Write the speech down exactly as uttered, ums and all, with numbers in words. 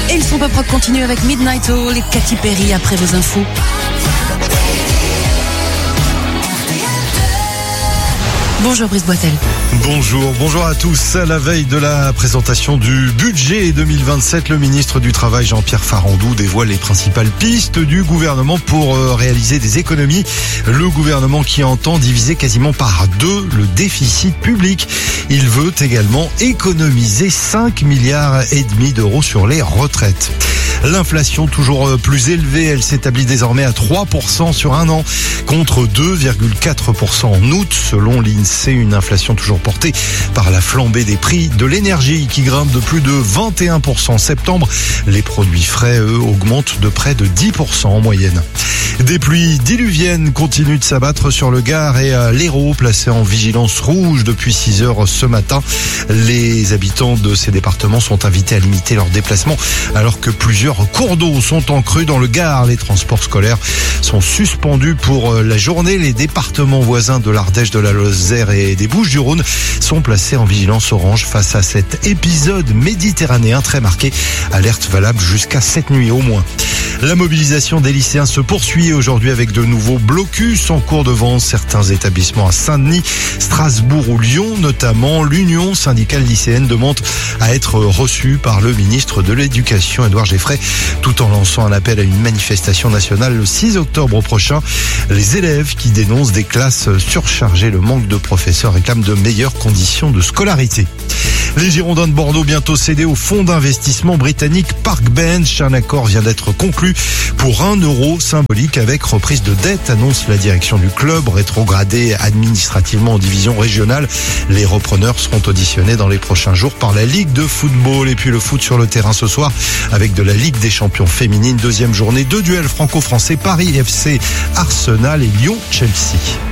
Et le son pop rock continue avec Midnight Oil et Katy Perry après vos infos. Bonjour Brice Boitel. Bonjour, bonjour à tous. À la veille de la présentation du budget deux mille vingt-sept, le ministre du Travail Jean-Pierre Farandou dévoile les principales pistes du gouvernement pour réaliser des économies. Le gouvernement qui entend diviser quasiment par deux le déficit public. Il veut également économiser cinq milliards et demi d'euros sur les retraites. L'inflation toujours plus élevée, elle s'établit désormais à trois pour cent sur un an contre deux virgule quatre pour cent en août selon l'INSEE, une inflation toujours portée par la flambée des prix de l'énergie qui grimpe de plus de vingt et un pour cent en septembre. Les produits frais, eux, augmentent de près de dix pour cent en moyenne. Des pluies diluviennes continuent de s'abattre sur le Gard et l'Hérault, placés en vigilance rouge depuis six heures ce matin. Les habitants de ces départements sont invités à limiter leurs déplacements alors que plusieurs cours d'eau sont en crue dans le Gard. Les transports scolaires sont suspendus pour la journée. Les départements voisins de l'Ardèche, de la Lozère et des Bouches-du-Rhône sont placés en vigilance orange face à cet épisode méditerranéen très marqué. Alerte valable jusqu'à cette nuit au moins. La mobilisation des lycéens se poursuit aujourd'hui avec de nouveaux blocus en cours devant certains établissements à Saint-Denis, Strasbourg ou Lyon notamment. L'Union syndicale lycéenne demande à être reçue par le ministre de l'Éducation, Édouard Geffray, tout en lançant un appel à une manifestation nationale le six octobre prochain. Les élèves qui dénoncent des classes surchargées, le manque de professeurs réclament de meilleures conditions de scolarité. Les Girondins de Bordeaux bientôt cédés au fonds d'investissement britannique Parkbench. Un accord vient d'être conclu pour un euro symbolique avec reprise de dette, annonce la direction du club, rétrogradé administrativement en division régionale. Les repreneurs seront auditionnés dans les prochains jours par la Ligue de football. Et puis le foot sur le terrain ce soir avec de la Ligue des champions féminine. Deuxième journée, deux duels franco-français, Paris F C Arsenal et Lyon Chelsea.